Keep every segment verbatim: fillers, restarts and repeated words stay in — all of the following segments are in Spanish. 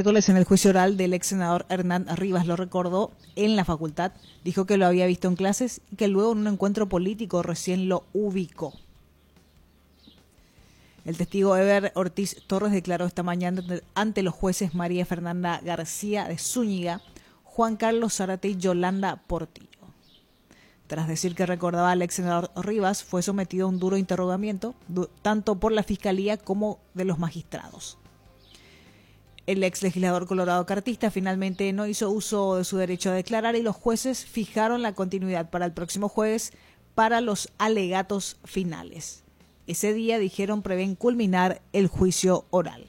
miércoles en el juicio oral del ex senador Hernán Rivas lo recordó en la facultad, dijo que lo había visto en clases y que luego en un encuentro político recién lo ubicó. El testigo Eber Ortiz Torres declaró esta mañana ante los jueces María Fernanda García de Zúñiga, Juan Carlos Zárate y Yolanda Portillo. Tras decir que recordaba al ex senador Rivas, fue sometido a un duro interrogamiento, tanto por la Fiscalía como de los magistrados. El ex legislador colorado cartista finalmente no hizo uso de su derecho a declarar y los jueces fijaron la continuidad para el próximo jueves para los alegatos finales. Ese día, dijeron, prevén culminar el juicio oral.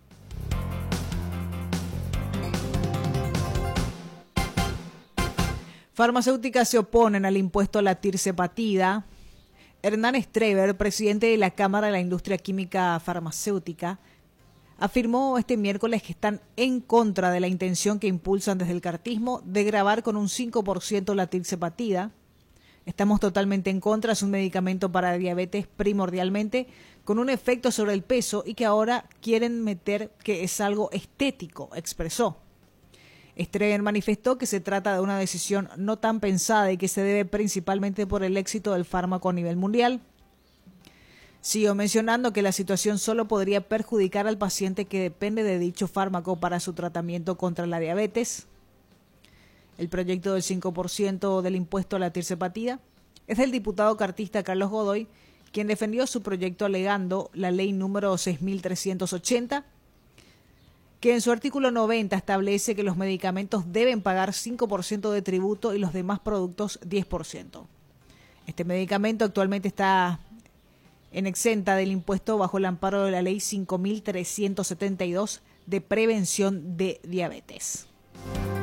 Farmacéuticas se oponen al impuesto a la tirzepatida. Hernán Streber, presidente de la Cámara de la Industria Química Farmacéutica, afirmó este miércoles que están en contra de la intención que impulsan desde el cartismo de gravar con un cinco por ciento la tirzepatida. Estamos totalmente en contra, es un medicamento para diabetes primordialmente, con un efecto sobre el peso y que ahora quieren meter que es algo estético, expresó. Streber manifestó que se trata de una decisión no tan pensada y que se debe principalmente por el éxito del fármaco a nivel mundial. Siguió mencionando que la situación solo podría perjudicar al paciente que depende de dicho fármaco para su tratamiento contra la diabetes. El proyecto del cinco por ciento del impuesto a la tirzepatida es del diputado cartista Carlos Godoy, quien defendió su proyecto alegando la ley número seis mil trescientos ochenta, que en su artículo noventa establece que los medicamentos deben pagar cinco por ciento de tributo y los demás productos diez por ciento. Este medicamento actualmente está en exenta del impuesto bajo el amparo de la ley cinco mil trescientos setenta y dos de prevención de diabetes.